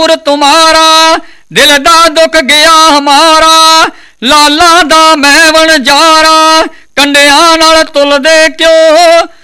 ਨੂਰ ਤੁਮਾਰਾ, दिल दा दुख गया हमारा, लाला दा मैं वणजारा, कंडियां नाल तुलदे क्यों